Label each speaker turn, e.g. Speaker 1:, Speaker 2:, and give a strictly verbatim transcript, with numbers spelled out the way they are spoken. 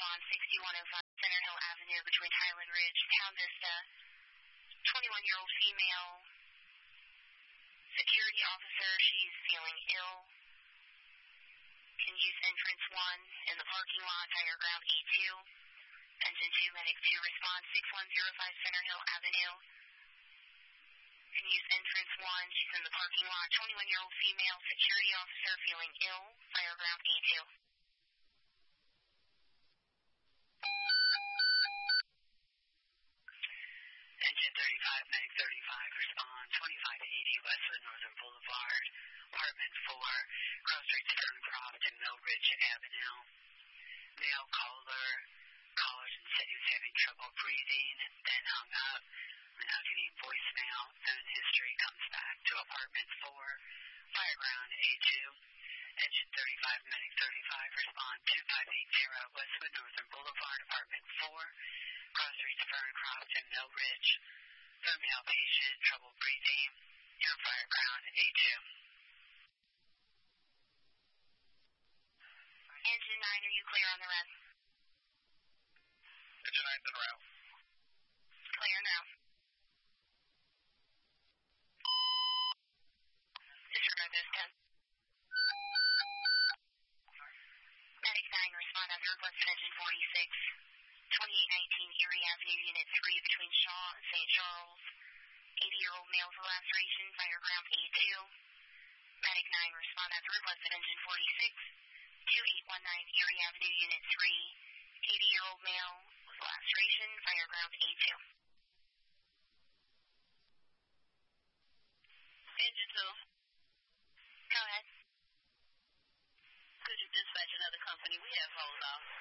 Speaker 1: on sixty-one oh five Center Hill Avenue between Highland Ridge, Town Vista. twenty-one-year-old female. Security officer, she's feeling ill. Can use entrance one in the parking lot, higher ground A two. Engine two, medic two, response six one zero five Center Hill Avenue. Can use entrance one, she's in the parking lot. twenty-one-year-old female, security officer, feeling ill, higher ground A two. Engine thirty-five, medic thirty-five, respond twenty-five eighty Westwood Northern Boulevard, apartment four, Cross Street, Ferncroft, and Millridge Avenue. Male caller, callers and said he was having trouble breathing, then hung up. Now getting voicemail, then history comes back to apartment four, fireground A two. Engine thirty-five, medic thirty-five, respond two five eight zero Westwood Northern Boulevard, apartment four, Cross Street, Ferncroft, and Millridge. Third male patient, trouble breathing, near fireground A two. Engine nine, are you clear on the run?
Speaker 2: Engine nine's en route.
Speaker 1: Clear now. Disregard those ten. Medic nine, respond on the requested engine forty-six. twenty-eight nineteen Erie Avenue, Unit three, between Shaw and Saint Charles. eighty-year-old male with laceration, fireground A two. Medic nine, respond at the requested engine forty-six. twenty-eight nineteen Erie Avenue, Unit three. eighty-year-old male with laceration, fireground A two.
Speaker 3: Engine two.
Speaker 1: Go ahead.
Speaker 3: Could you dispatch another company? We have hold off.